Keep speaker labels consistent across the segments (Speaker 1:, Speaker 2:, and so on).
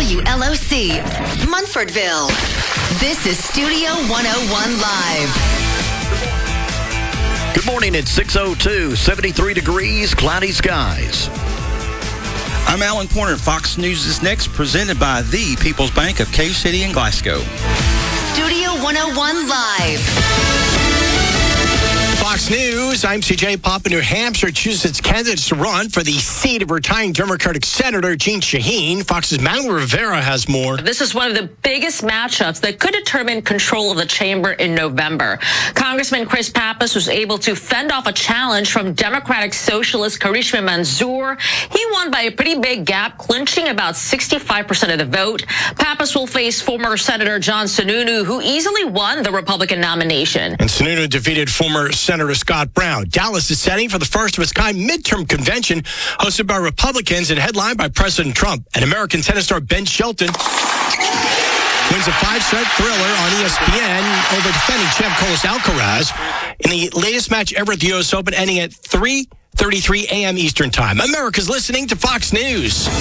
Speaker 1: WLOC, Munfordville. This is Studio 101 Live.
Speaker 2: Good morning. It's 6:02, 73 degrees, cloudy skies.
Speaker 3: I'm Alan Pointer. Fox News is next, presented by the People's Bank of Cave City and Glasgow.
Speaker 1: Studio 101 Live.
Speaker 4: Fox News, I'm CJ Pop. New Hampshire chooses its candidates to run for the seat of retiring Democratic Senator Jeanne Shaheen. Fox's Manuel Rivera has more.
Speaker 5: This is one of the biggest matchups that could determine control of the chamber in November. Congressman Chris Pappas was able to fend off a challenge from Democratic Socialist Karishma Manzoor. He won by a pretty big gap, clinching about 65% of the vote. Pappas will face former Senator John Sununu, who easily won the Republican nomination.
Speaker 4: And Sununu defeated former Senator Scott Brown. Dallas is setting for the first of its kind midterm convention hosted by Republicans and headlined by President Trump. And American tennis star Ben Shelton wins a 5-set thriller on ESPN over defending champ Carlos Alcaraz in the latest match ever at the U.S. Open, ending at 3:33 a.m. Eastern Time. America's listening to Fox News.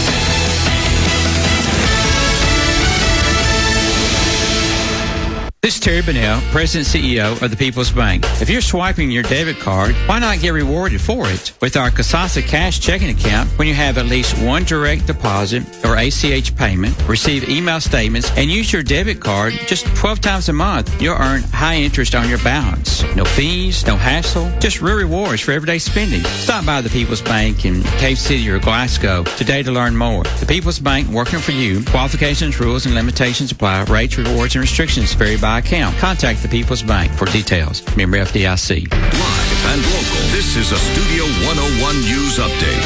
Speaker 6: This is Terry Bunnell, President and CEO of the People's Bank. If you're swiping your debit card, why not get rewarded for it with our Kasasa Cash checking account when you have at least one direct deposit or ACH payment, receive email statements, and use your debit card just 12 times a month. You'll earn high interest on your balance. No fees, no hassle, just real rewards for everyday spending. Stop by the People's Bank in Cave City or Glasgow today to learn more. The People's Bank, working for you. Qualifications, rules, and limitations apply. Rates, rewards, and restrictions vary by account. Contact the People's Bank for details. Member FDIC.
Speaker 7: Live and local. This is a Studio 101 News Update.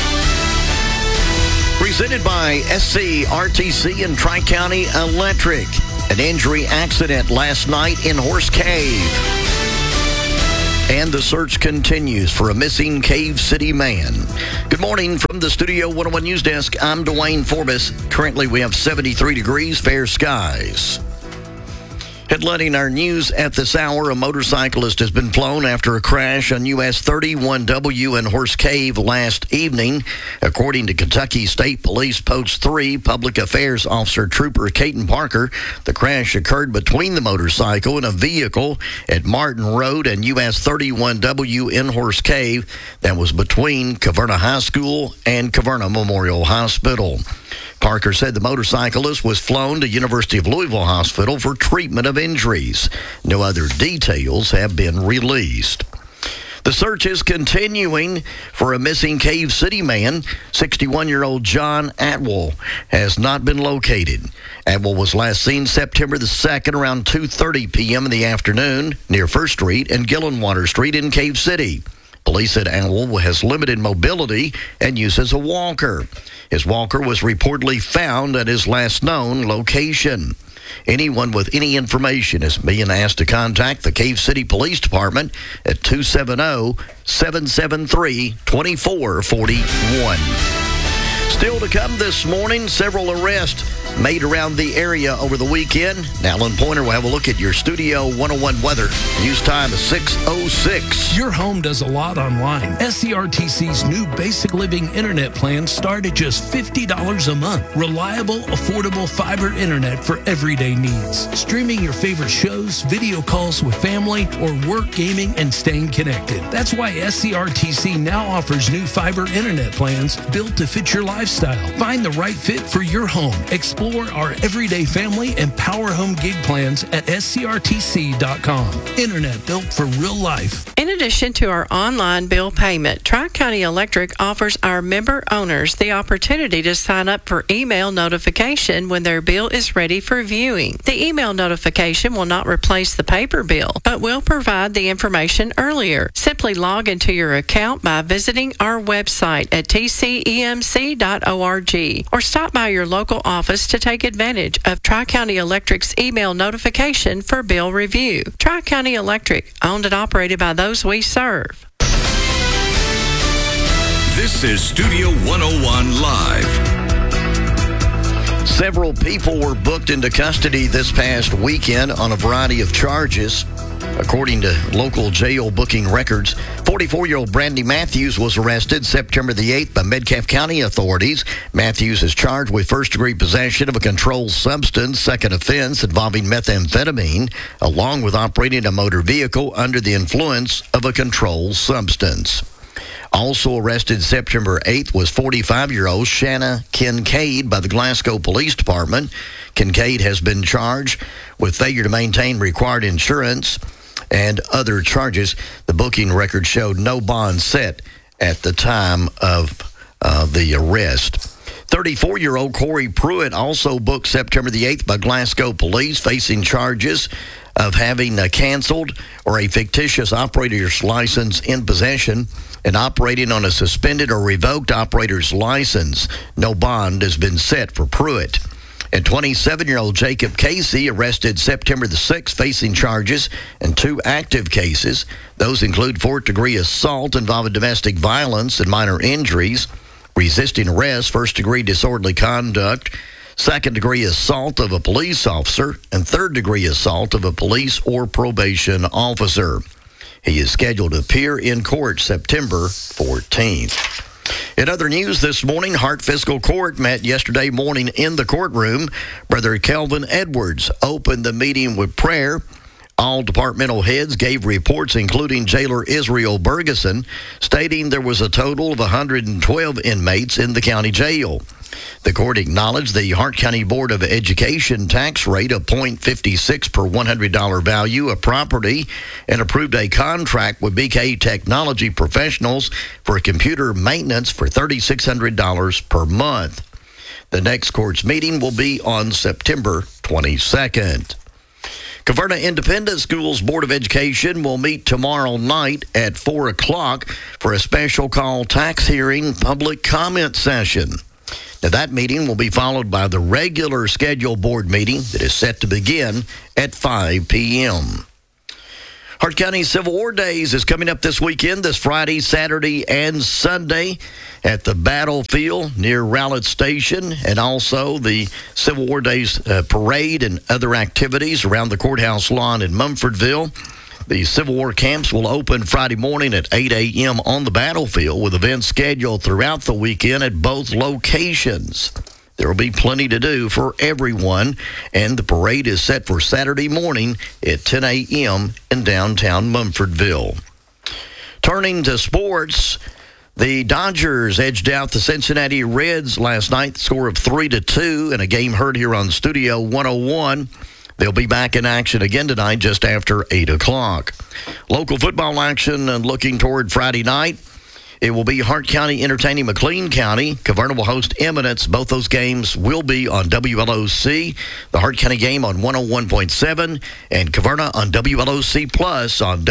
Speaker 2: Presented by SCRTC and Tri-County Electric. An injury accident last night in Horse Cave. And the search continues for a missing Cave City man. Good morning from the Studio 101 News Desk. I'm Dwayne Forbes. Currently we have 73 degrees, fair skies. Headlining our news at this hour, a motorcyclist has been flown after a crash on US 31W in Horse Cave last evening. According to Kentucky State Police Post 3 Public Affairs Officer Trooper Caton Parker, the crash occurred between the motorcycle and a vehicle at Martin Road and US 31W in Horse Cave that was between Caverna High School and Caverna Memorial Hospital. Parker said the motorcyclist was flown to University of Louisville Hospital for treatment of injuries. No other details have been released. The search is continuing for a missing Cave City man. 61-year-old John Atwell has not been located. Atwell was last seen September the 2nd around 2:30 p.m. in the afternoon near First Street and Gillenwater Street in Cave City. Police said Atwell has limited mobility and uses a walker. His walker was reportedly found at his last known location. Anyone with any information is being asked to contact the Cave City Police Department at 270-773-2441. Still to come this morning, several arrests made around the area over the weekend. Alan Pointer will have a look at your Studio 101 weather. News time is 6:06.
Speaker 8: Your home does a lot online. SCRTC's new Basic Living Internet plan start at just $50 a month. Reliable, affordable fiber internet for everyday needs. Streaming your favorite shows, video calls with family, or work, gaming, and staying connected. That's why SCRTC now offers new fiber internet plans built to fit your lifestyle. Find the right fit for your home. Explore our everyday family and Power Home gig plans at scrtc.com. Internet built for real life.
Speaker 9: In addition to our online bill payment, Tri-County Electric offers our member owners the opportunity to sign up for email notification when their bill is ready for viewing. The email notification will not replace the paper bill, but will provide the information earlier. Simply log into your account by visiting our website at tcemc.org or stop by your local office to take advantage of Tri-County Electric's email notification for bill review. Tri-County Electric, owned and operated by those we serve.
Speaker 7: This is Studio 101 Live.
Speaker 2: Several people were booked into custody this past weekend on a variety of charges. According to local jail booking records, 44-year-old Brandy Matthews was arrested September the 8th by Metcalfe County authorities. Matthews is charged with first-degree possession of a controlled substance, second offense involving methamphetamine, along with operating a motor vehicle under the influence of a controlled substance. Also arrested September 8th was 45-year-old Shanna Kincaid by the Glasgow Police Department. Kincaid has been charged with failure to maintain required insurance and other charges. The booking record showed no bond set at the time of the arrest. 34-year-old Corey Pruitt also booked September the 8th by Glasgow Police, facing charges of having canceled or a fictitious operator's license in possession and operating on a suspended or revoked operator's license. No bond has been set for Pruitt. And 27-year-old Jacob Casey arrested September the 6th, facing charges in 2 active cases. Those include 4th-degree assault involving domestic violence and minor injuries, resisting arrest, 1st-degree disorderly conduct, 2nd-degree assault of a police officer, and 3rd-degree assault of a police or probation officer. He is scheduled to appear in court September 14th. In other news this morning, Hart Fiscal Court met yesterday morning in the courtroom. Brother Kelvin Edwards opened the meeting with prayer. All departmental heads gave reports, including jailer Israel Bergeson, stating there was a total of 112 inmates in the county jail. The court acknowledged the Hart County Board of Education tax rate of .56 per $100 value of property and approved a contract with BK Technology Professionals for computer maintenance for $3,600 per month. The next court's meeting will be on September 22nd. Caverna Independent Schools Board of Education will meet tomorrow night at 4 o'clock for a special call tax hearing public comment session. Now, that meeting will be followed by the regular scheduled board meeting that is set to begin at 5 p.m. Hart County Civil War Days is coming up this weekend, this Friday, Saturday, and Sunday at the battlefield near Rowlett Station, and also the Civil War Days parade and other activities around the courthouse lawn in Mumfordville. The Civil War camps will open Friday morning at 8 a.m. on the battlefield, with events scheduled throughout the weekend at both locations. There will be plenty to do for everyone, and the parade is set for Saturday morning at 10 a.m. in downtown Mumfordville. Turning to sports, the Dodgers edged out the Cincinnati Reds last night, score of 3-2 in a game heard here on Studio 101. They'll be back in action again tonight just after 8 o'clock. Local football action and looking toward Friday night. It will be Hart County entertaining McLean County. Caverna will host Eminence. Both those games will be on WLOC. The Hart County game on 101.7 and Caverna on WLOC Plus on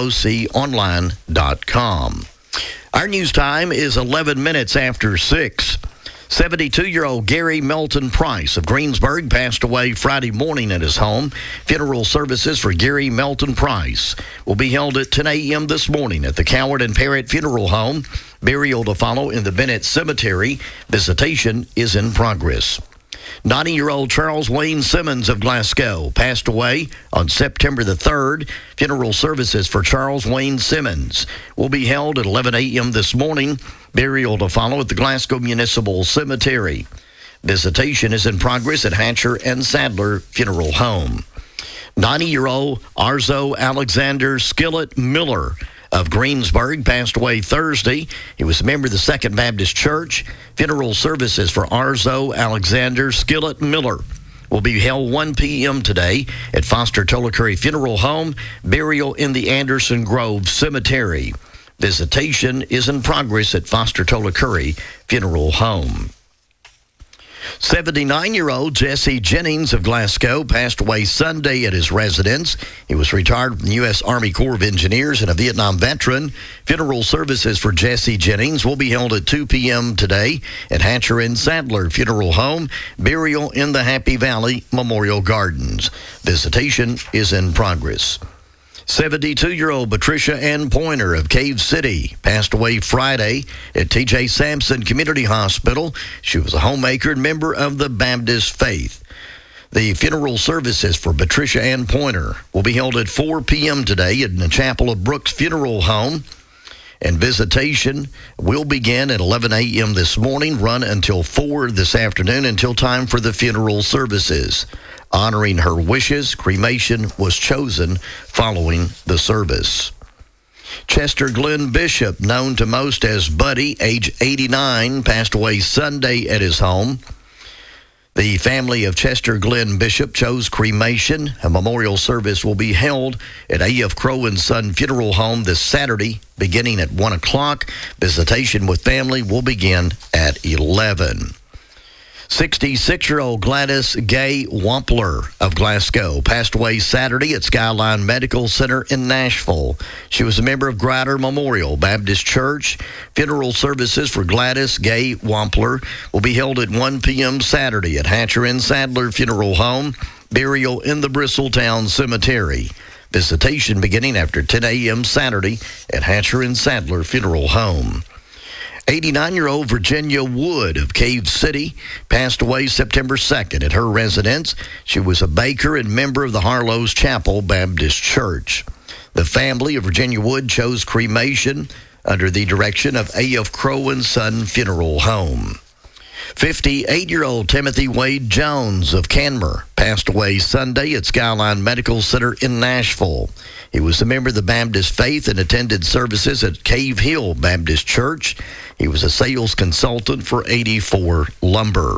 Speaker 2: WLOConline.com. Our news time is 11 minutes after 6. 72-year-old Gary Melton Price of Greensburg passed away Friday morning at his home. Funeral services for Gary Melton Price will be held at 10 a.m. this morning at the Coward and Parrott Funeral Home. Burial to follow in the Bennett Cemetery. Visitation is in progress. 90-year-old Charles Wayne Simmons of Glasgow passed away on September the 3rd. Funeral services for Charles Wayne Simmons will be held at 11 a.m. this morning. Burial to follow at the Glasgow Municipal Cemetery. Visitation is in progress at Hatcher and Sadler Funeral Home. 90-year-old Arzo Alexander Skillet Miller of Greensburg passed away Thursday. He was a member of the Second Baptist Church. Funeral services for Arzo Alexander Skillet Miller will be held 1 p.m. today at Foster Tollicurry Funeral Home. Burial in the Anderson Grove Cemetery. Visitation is in progress at Foster Tollicurry Funeral Home. 79-year-old Jesse Jennings of Glasgow passed away Sunday at his residence. He was retired from the U.S. Army Corps of Engineers and a Vietnam veteran. Funeral services for Jesse Jennings will be held at 2 p.m. today at Hatcher and Sadler Funeral Home. Burial in the Happy Valley Memorial Gardens. Visitation is in progress. 72-year-old Patricia Ann Pointer of Cave City passed away Friday at T.J. Sampson Community Hospital. She was a homemaker and member of the Baptist faith. The funeral services for Patricia Ann Pointer will be held at 4 p.m. today in the chapel of Brooks Funeral Home. And visitation will begin at 11 a.m. this morning, run until 4 this afternoon, until time for the funeral services. Honoring her wishes, cremation was chosen following the service. Chester Glenn Bishop, known to most as Buddy, age 89, passed away Sunday at his home. The family of Chester Glenn Bishop chose cremation. A memorial service will be held at A.F. Crow & Son Funeral Home this Saturday, beginning at 1 o'clock. Visitation with family will begin at 11. 66-year-old Gladys Gay Wampler of Glasgow passed away Saturday at Skyline Medical Center in Nashville. She was a member of Grider Memorial Baptist Church. Funeral services for Gladys Gay Wampler will be held at 1 p.m. Saturday at Hatcher and Sadler Funeral Home. Burial in the Bristoltown Cemetery. Visitation beginning after 10 a.m. Saturday at Hatcher and Sadler Funeral Home. 89-year-old Virginia Wood of Cave City passed away September 2nd at her residence. She was a baker and member of the Harlow's Chapel Baptist Church. The family of Virginia Wood chose cremation under the direction of A.F. Crow & Son Funeral Home. 58-year-old Timothy Wade Jones of Canmer passed away Sunday at Skyline Medical Center in Nashville. He was a member of the Baptist faith and attended services at Cave Hill Baptist Church. He was a sales consultant for 84 Lumber.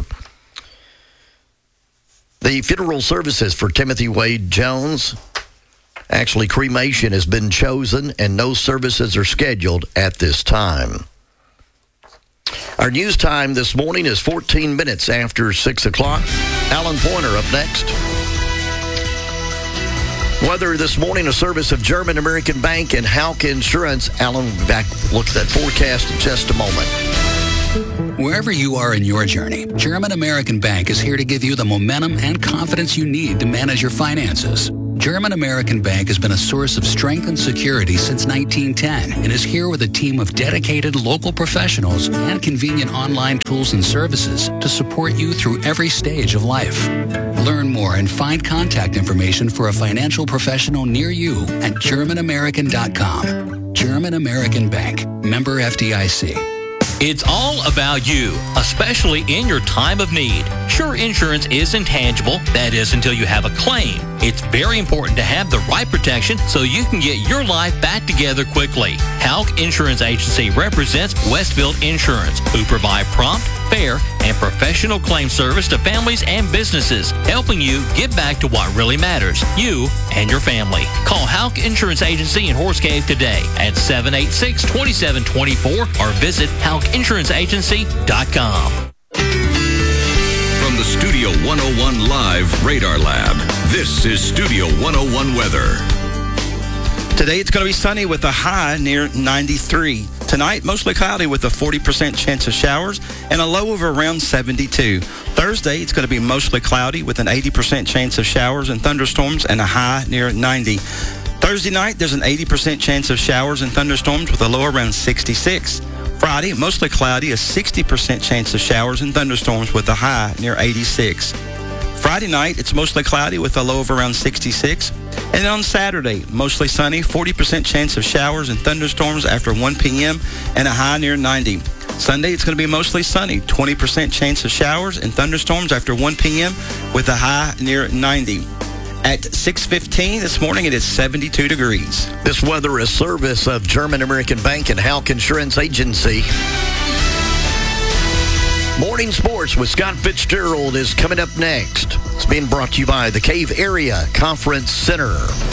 Speaker 2: The funeral services for Timothy Wade Jones, actually cremation has been chosen and no services are scheduled at this time. Our news time this morning is 14 minutes after 6 o'clock. Alan Pointer up next. Weather this morning, a service of German American Bank and Houck Insurance. Alan will be back. Look at that forecast in just a moment.
Speaker 10: Wherever you are in your journey, German American Bank is here to give you the momentum and confidence you need to manage your finances. German American Bank has been a source of strength and security since 1910 and is here with a team of dedicated local professionals and convenient online tools and services to support you through every stage of life. Learn more and find contact information for a financial professional near you at GermanAmerican.com. German American Bank, member FDIC.
Speaker 11: It's all about you, especially in your time of need. Sure, insurance is intangible. That is until you have a claim. It's very important to have the right protection so you can get your life back together quickly. Houck Insurance Agency represents Westfield Insurance, who provide prompt, fair, and professional claim service to families and businesses, helping you get back to what really matters, you and your family. Call Houck Insurance Agency in Horse Cave today at 786-2724 or visit HouckInsuranceAgency.com.
Speaker 7: From the Studio 101 Live Radar Lab, this is Studio 101 Weather.
Speaker 3: Today it's going to be sunny with a high near 93. Tonight, mostly cloudy with a 40% chance of showers and a low of around 72. Thursday, it's going to be mostly cloudy with an 80% chance of showers and thunderstorms and a high near 90. Thursday night, there's an 80% chance of showers and thunderstorms with a low around 66. Friday, mostly cloudy, a 60% chance of showers and thunderstorms with a high near 86. Friday night, it's mostly cloudy with a low of around 66. And on Saturday, mostly sunny, 40% chance of showers and thunderstorms after 1 p.m. and a high near 90. Sunday, it's going to be mostly sunny, 20% chance of showers and thunderstorms after 1 p.m. with a high near 90. At 6:15 this morning, it is 72 degrees.
Speaker 2: This weather is service of German American Bank and Houck Insurance Agency. Morning Sports with Scott Fitzgerald is coming up next. It's being brought to you by the Cave Area Conference Center.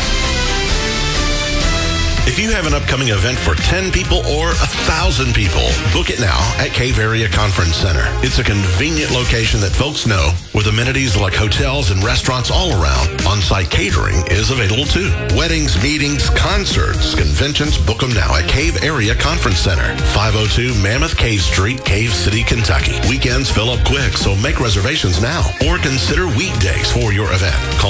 Speaker 12: If you have an upcoming event for 10 people or 1,000 people, book it now at Cave Area Conference Center. It's a convenient location that folks know with amenities like hotels and restaurants all around. On-site catering is available too. Weddings, meetings, concerts, conventions, book them now at Cave Area Conference Center, 502 Mammoth Cave Street, Cave City, Kentucky. Weekends fill up quick, so make reservations now or consider weekdays for your event. Call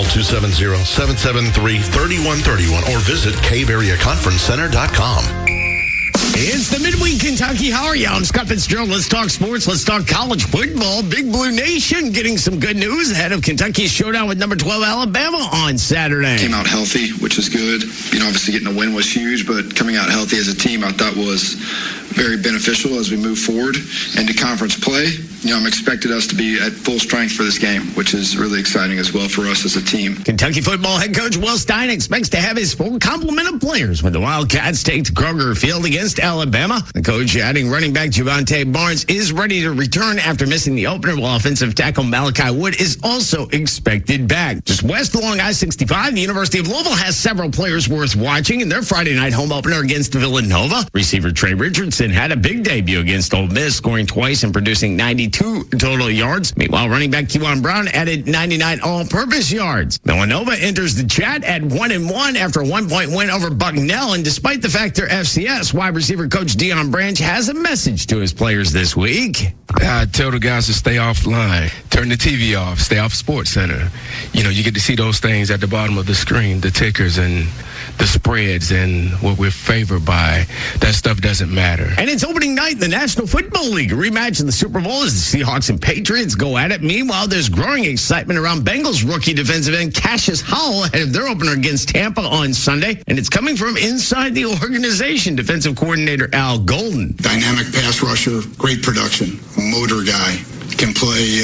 Speaker 12: 270-773-3131 or visit caveareaconferencecenter.com.
Speaker 4: It's the midweek Kentucky. How are you? I'm Scott Fitzgerald. Let's talk sports. Let's talk college football. Big Blue Nation getting some good news ahead of Kentucky's showdown with number 12 Alabama on Saturday.
Speaker 13: Came out healthy, which is good. Obviously getting a win was huge, but coming out healthy as a team I thought was very beneficial as we move forward into conference play. I'm expected us to be at full strength for this game, which is really exciting as well for us as a team.
Speaker 4: Kentucky football head coach Will Stein expects to have his full complement of players when the Wildcats take to Kroger Field against Alabama. The coach adding running back Javonte Barnes is ready to return after missing the opener, while offensive tackle Malachi Wood is also expected back. Just west along I-65, the University of Louisville has several players worth watching in their Friday night home opener against Villanova. Receiver Trey Richardson had a big debut against Ole Miss, scoring twice and producing 92 total yards. Meanwhile, running back Kewan Brown added 99 all-purpose yards. Villanova enters the chat at 1-1 after a 1-point win over Bucknell, and despite the fact they're FCS, wide receiver coach Deion Branch has a message to his players this week.
Speaker 14: I tell the guys to stay offline, turn the TV off, stay off Sports Center. You get to see those things at the bottom of the screen, the tickers and the spreads and what we're favored by. That stuff doesn't matter.
Speaker 4: And it's opening night in the National Football League. A rematch in the Super Bowl as the Seahawks and Patriots go at it. Meanwhile, there's growing excitement around Bengals rookie defensive end Cassius Howell ahead of their opener against Tampa on Sunday. And it's coming from inside the organization, defensive coordinator Al Golden.
Speaker 15: Dynamic pass rusher, great production, motor guy, can play,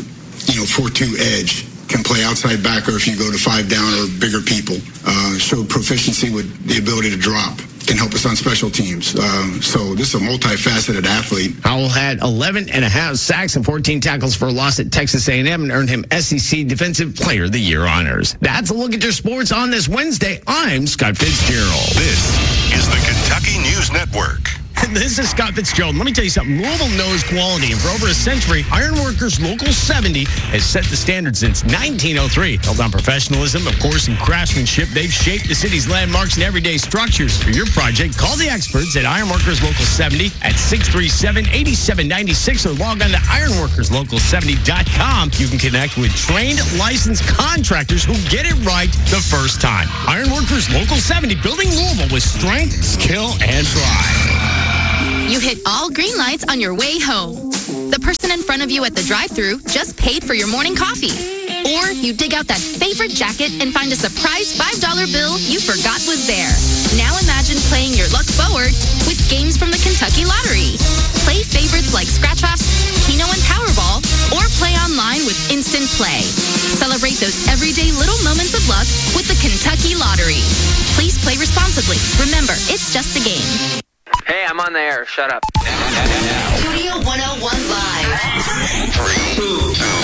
Speaker 15: 4-2 edge. Can play outside backer if you go to 5 down or bigger people. Showed proficiency with the ability to drop. Can help us on special teams. So this is a multifaceted athlete.
Speaker 4: Howell had 11.5 sacks and 14 tackles for a loss at Texas A&M and earned him SEC Defensive Player of the Year honors. That's a look at your sports on this Wednesday. I'm Scott Fitzgerald.
Speaker 16: This is the Kentucky News Network.
Speaker 4: This is Scott Fitzgerald. Let me tell you something. Louisville knows quality, and for over a century, Ironworkers Local 70 has set the standard since 1903. Built on professionalism, of course, and craftsmanship, they've shaped the city's landmarks and everyday structures. For your project, call the experts at Ironworkers Local 70 at 637-8796 or log on to ironworkerslocal70.com. You can connect with trained, licensed contractors who get it right the first time. Ironworkers Local 70, building Louisville with strength, skill, and pride.
Speaker 17: You hit all green lights on your way home. The person in front of you at the drive-thru just paid for your morning coffee. Or you dig out that favorite jacket and find a surprise $5 bill you forgot was there. Now imagine playing your luck forward with games from the Kentucky Lottery. Play favorites like Scratch-Offs, Keno, and Powerball, or play online with Instant Play. Celebrate those everyday little moments of luck with the Kentucky Lottery. Please play responsibly. Remember, it's just a game.
Speaker 18: Hey, I'm on the air. Shut up.
Speaker 1: Studio 101 Live.
Speaker 7: 3, 2,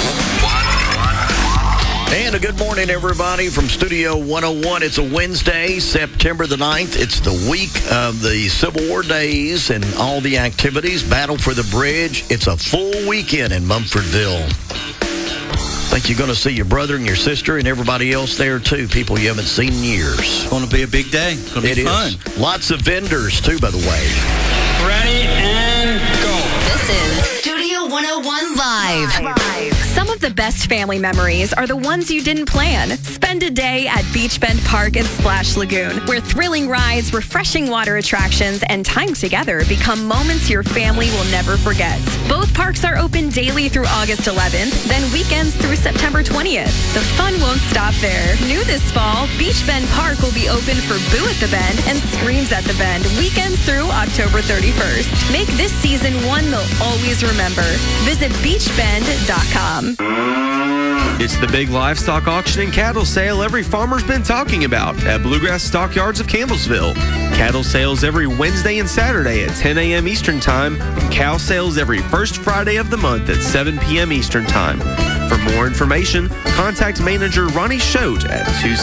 Speaker 7: 1.
Speaker 2: And a good morning, everybody, from Studio 101. It's a Wednesday, September the 9th. It's the week of the Civil War days and all the activities. Battle for the Bridge. It's a full weekend in Mumfordville. I think you're going to see your brother and your sister and everybody else there, too. People you haven't seen in years.
Speaker 3: It's going to be a big day. It's going to be fun.
Speaker 2: Lots of vendors, too, by the way.
Speaker 1: Ready and go. This is Studio 101 Live.
Speaker 19: Some of the best family memories are the ones you didn't plan. Spend a day at Beach Bend Park and Splash Lagoon, where thrilling rides, refreshing water attractions, and time together become moments your family will never forget. Both parks are open daily through August 11th, then weekends through September 20th. The fun won't stop there. New this fall, Beach Bend Park will be open for Boo at the Bend and Screams at the Bend, weekends through October 31st. Make this season one they'll always remember. Visit beachbend.com.
Speaker 20: It's the big livestock auction and cattle sale every farmer's been talking about at Bluegrass Stockyards of Campbellsville. Cattle sales every Wednesday and Saturday at 10 a.m. Eastern Time, and cow sales every first Friday of the month at 7 p.m. Eastern Time. For more information, contact manager Ronnie Schote at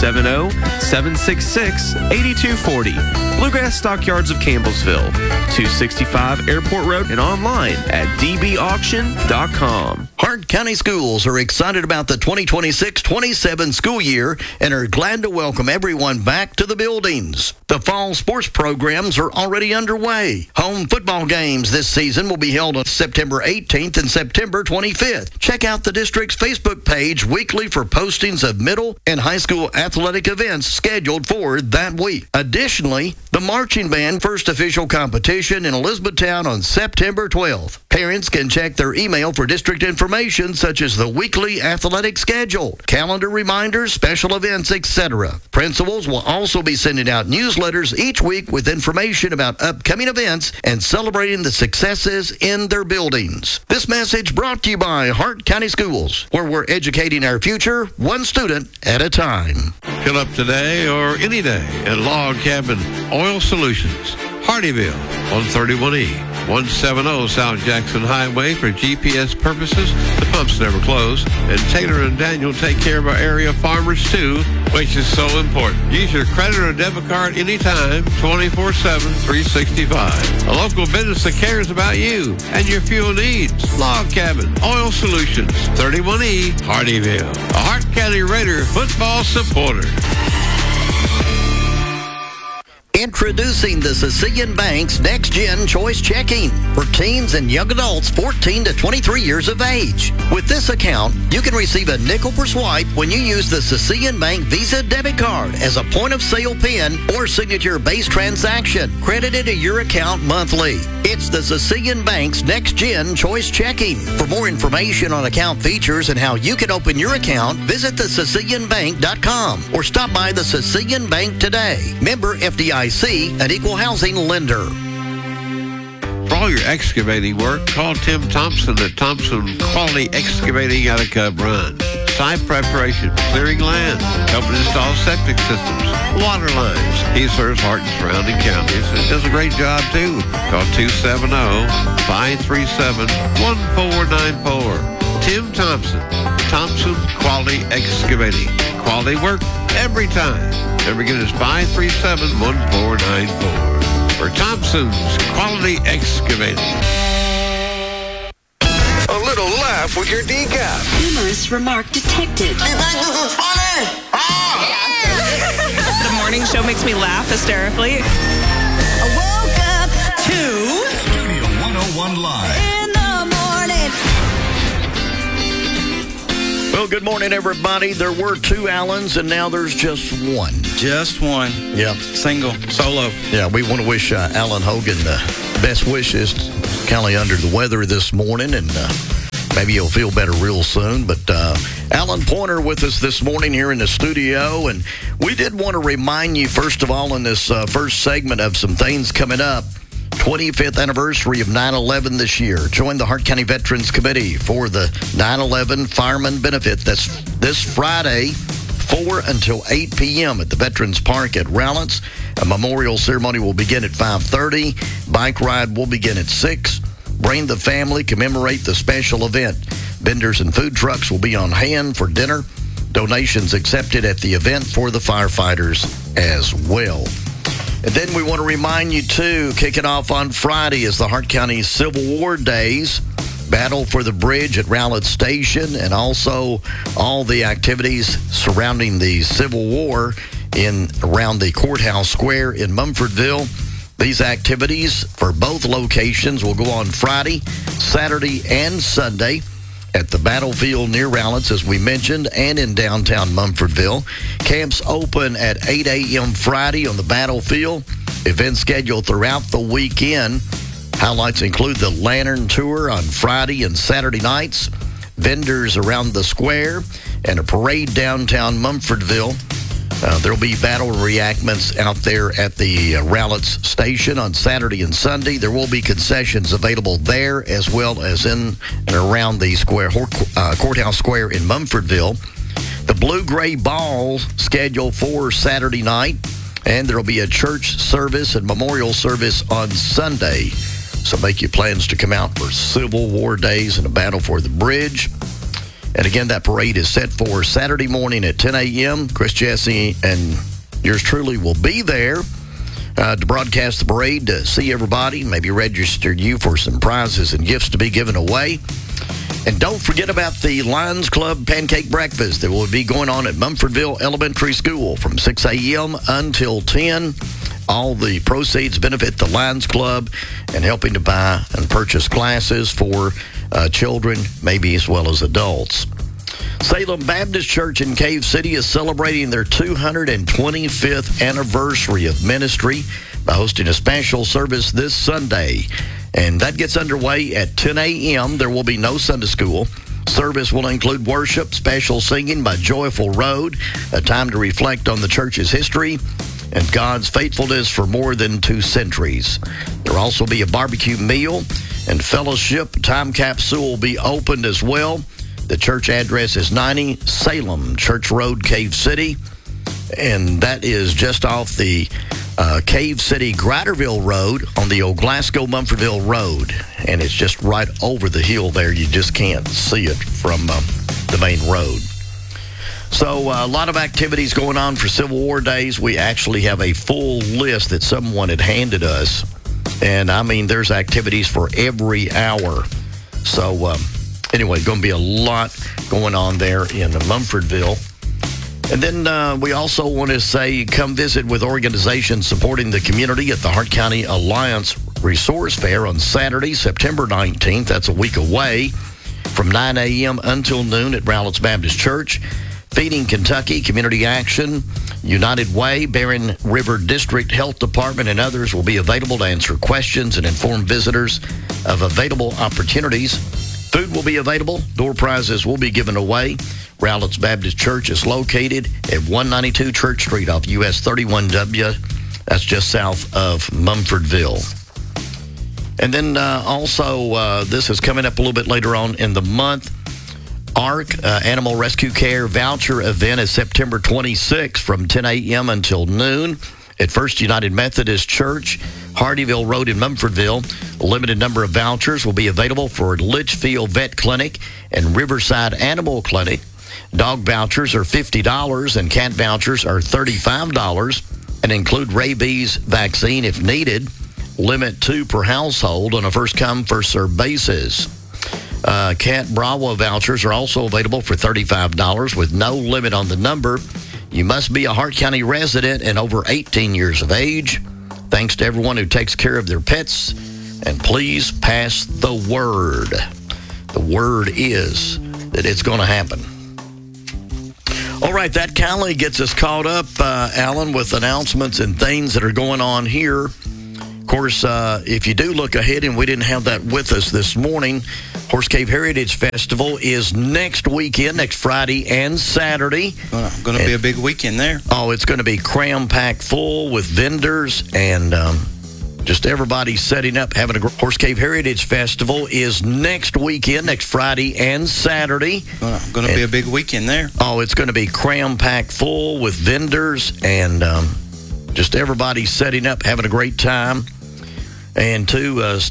Speaker 20: 270-766-8240. Bluegrass Stockyards of Campbellsville, 265 Airport Road, and online at dbauction.com.
Speaker 2: Hart County Schools are excited about the 2026-27 school year and are glad to welcome everyone back to the buildings. The fall sports programs are already underway. Home football games this season will be held on September 18th and September 25th. Check out the district's Facebook page weekly for postings of middle and high school athletic events scheduled for that week. Additionally, The Marching Band first official competition in Elizabethtown on September 12th. Parents can check their email for district information such as the weekly athletic schedule, calendar reminders, special events, etc. Principals will also be sending out newsletters each week with information about upcoming events and celebrating the successes in their buildings. This message brought to you by Hart County Schools, where we're educating our future one student at a time.
Speaker 21: Fill up today or any day at Log Cabin Oil Solutions, Hardyville, 131E, 170 South Jackson Highway. For GPS purposes, the pumps never close. And Taylor and Daniel take care of our area farmers too, which is so important. Use your credit or debit card anytime, 24/7, 365. A local business that cares about you and your fuel needs. Log Cabin Oil Solutions, 31E, Hardyville. A Hart County Raider football supporter.
Speaker 2: Introducing the Sicilian Bank's Next Gen Choice Checking for teens and young adults 14 to 23 years of age. With this account, you can receive a nickel per swipe when you use the Sicilian Bank Visa debit card as a point-of-sale PIN or signature-based transaction credited to your account monthly. It's the Sicilian Bank's Next Gen Choice Checking. For more information on account features and how you can open your account, visit thesicilianbank.com or stop by the Sicilian Bank today. Member FDIC, an equal housing lender.
Speaker 21: For all your excavating work, call Tim Thompson at Thompson Quality Excavating out of Cub Run. Site preparation, clearing land, helping install septic systems, water lines. He serves Hart and surrounding counties and does a great job too. Call 270-537-1494. Tim Thompson, Thompson Quality Excavating. Quality work every time. Never get us 537-1494. For Thompson's Quality Excavating.
Speaker 16: A little laugh with your decaf.
Speaker 1: Humorous remark detected.
Speaker 16: You think this is funny?
Speaker 22: The morning show makes me laugh hysterically.
Speaker 1: I woke up to
Speaker 16: Studio 101 Live.
Speaker 1: in the morning.
Speaker 2: Well, good morning, everybody. There were two Allens, and now there's just one.
Speaker 3: Just one.
Speaker 2: Yep.
Speaker 3: Single, solo.
Speaker 2: Yeah, we want to wish Alan Hogan the best wishes. Kind of under the weather this morning, and maybe he'll feel better real soon. But Alan Pointer with us this morning here in the studio, and we did want to remind you, first of all, in this first segment of some things coming up. 25th anniversary of 9/11 this year. Join the Hart County Veterans Committee for the 9/11 Fireman Benefit. That's this Friday, 4 until 8 p.m. at the Veterans Park at Rowlands. A memorial ceremony will begin at 5:30. Bike ride will begin at 6. Bring the family, commemorate the special event. Vendors and food trucks will be on hand for dinner. Donations accepted at the event for the firefighters as well. And then we want to remind you, too, kicking off on Friday is the Hart County Civil War Days. Battle for the Bridge at Rowlett Station, and also all the activities surrounding the Civil War around the Courthouse Square in Mumfordville. These activities for both locations will go on Friday, Saturday, and Sunday at the battlefield near Rowlands, as we mentioned, and in downtown Mumfordville. Camps open at 8 a.m. Friday on the battlefield. Events scheduled throughout the weekend. Highlights include the Lantern Tour on Friday and Saturday nights, vendors around the square, and a parade downtown Mumfordville. There'll be battle reenactments out there at the Rowlett Station on Saturday and Sunday. There will be concessions available there as well as in and around the Courthouse Square in Mumfordville. The Blue-Gray Ball scheduled for Saturday night, and there will be a church service and memorial service on Sunday. So make your plans to come out for Civil War Days and a battle for the bridge. And again, that parade is set for Saturday morning at 10 a.m. Chris Jesse and yours truly will be there to broadcast the parade, to see everybody, maybe register you for some prizes and gifts to be given away. And don't forget about the Lions Club Pancake Breakfast that will be going on at Mumfordville Elementary School from 6 a.m. until 10. All the proceeds benefit the Lions Club and helping to buy and purchase classes for children, maybe as well as adults. Salem Baptist Church in Cave City is celebrating their 225th anniversary of ministry. by hosting a special service this Sunday. And that gets underway at 10 a.m. There will be no Sunday school. Service will include worship, special singing by Joyful Road, a time to reflect on the church's history and God's faithfulness for more than 2 centuries. There will also be a barbecue meal and fellowship. Time capsule will be opened as well. The church address is 90 Salem Church Road, Cave City, and that is just off the Cave City Gratterville Road on the old Glasgow-Mumfordville Road, and it's just right over the hill there. You just can't see it from the main road. So a lot of activities going on for Civil War Days. We actually have a full list that someone had handed us, and I mean there's activities for every hour. So anyway, going to be a lot going on there in Mumfordville. And then we also want to say come visit with organizations supporting the community at the Hart County Alliance Resource Fair on Saturday, September 19th. That's a week away, from 9 a.m. until noon at Rowletts Baptist Church. Feeding Kentucky, Community Action, United Way, Barron River District Health Department, and others will be available to answer questions and inform visitors of available opportunities. Food will be available. Door prizes will be given away. Rowletts Baptist Church is located at 192 Church Street off US 31W. That's just south of Mumfordville. And then also, this is coming up a little bit later on in the month. ARC, Animal Rescue Care Voucher Event, is September 26th from 10 a.m. until noon at First United Methodist Church, Hardyville Road in Mumfordville. A limited number of vouchers will be available for Litchfield Vet Clinic and Riverside Animal Clinic. Dog vouchers are $50 and cat vouchers are $35 and include rabies vaccine if needed. Limit 2 per household on a first-come, first-served basis. Cat Bravo vouchers are also available for $35 with no limit on the number. You must be a Hart County resident and over 18 years of age. Thanks to everyone who takes care of their pets. And please pass the word. The word is that it's going to happen. All right, that kindly gets us caught up, Alan, with announcements and things that are going on here. Of course, if you do look ahead, and we didn't have that with us this morning, Horse Cave Heritage Festival is next weekend, next Friday and Saturday.
Speaker 3: Going to be a big weekend there.
Speaker 2: Oh, it's going to be cram-packed full with vendors and just everybody setting up, having a great Horse Cave Heritage Festival is next weekend, next Friday and Saturday.
Speaker 3: Going to be a big weekend there.
Speaker 2: Oh, it's going to be cram-packed full with vendors and just everybody setting up, having a great time. And to